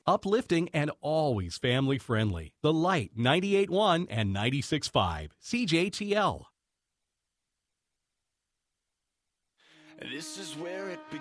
Uplifting and always family friendly. The Light 98.1 and 96.5 CJTL. This is where it begins.